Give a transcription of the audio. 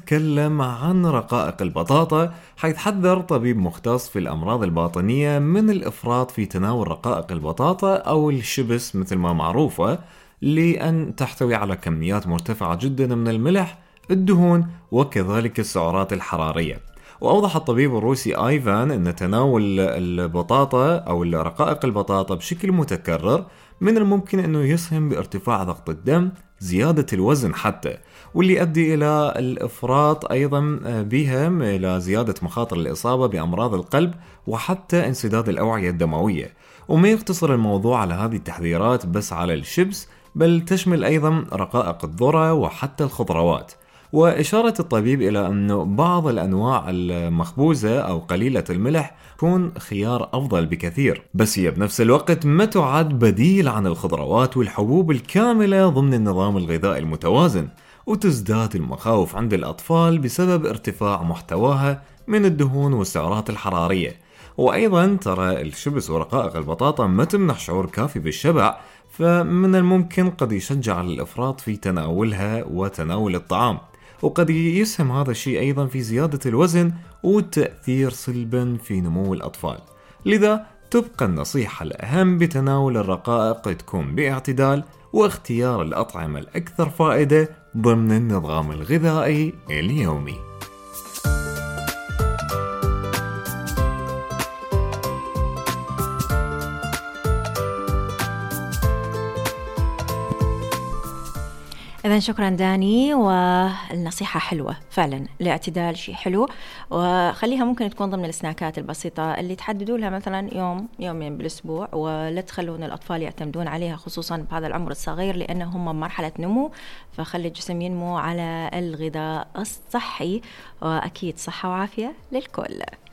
نتكلم عن رقائق البطاطا، حيث حذر طبيب مختص في الأمراض الباطنية من الإفراط في تناول رقائق البطاطا أو الشبس مثل ما معروفة، لأن تحتوي على كميات مرتفعة جدا من الملح، الدهون، وكذلك السعرات الحرارية. وأوضح الطبيب الروسي آيفان أن تناول البطاطا أو رقائق البطاطا بشكل متكرر من الممكن أنه يسهم بارتفاع ضغط الدم، زيادة الوزن حتى، واللي يؤدي إلى الإفراط أيضا بها إلى زيادة مخاطر الإصابة بأمراض القلب وحتى انسداد الأوعية الدموية. وما يقتصر الموضوع على هذه التحذيرات بس على الشيبس، بل تشمل أيضا رقائق الذرة وحتى الخضروات. وإشارة الطبيب إلى أنه بعض الأنواع المخبوزة أو قليلة الملح تكون خيار أفضل بكثير، بس هي بنفس الوقت ما تعد بديل عن الخضروات والحبوب الكاملة ضمن النظام الغذائي المتوازن. وتزداد المخاوف عند الأطفال بسبب ارتفاع محتواها من الدهون والسعرات الحرارية. وأيضا ترى الشبس ورقائق البطاطا ما تمنح شعور كافي بالشبع، فمن الممكن قد يشجع على الإفراط في تناولها وتناول الطعام، وقد يسهم هذا الشيء أيضا في زيادة الوزن والتأثير سلبا في نمو الأطفال. لذا تبقى النصيحة الأهم بتناول الرقائق تكون باعتدال، واختيار الأطعمة الأكثر فائدة ضمن النظام الغذائي اليومي. إذن شكرا داني، والنصيحة حلوة فعلا، الاعتدال شيء حلو، وخليها ممكن تكون ضمن السناكات البسيطة اللي تحددوا لها مثلا يومين بالأسبوع، ولا تخلون الأطفال يعتمدون عليها خصوصا بهذا العمر الصغير لأنهم بمرحلة نمو، فخلي الجسم ينمو على الغذاء الصحي، وأكيد صحة وعافية للكل.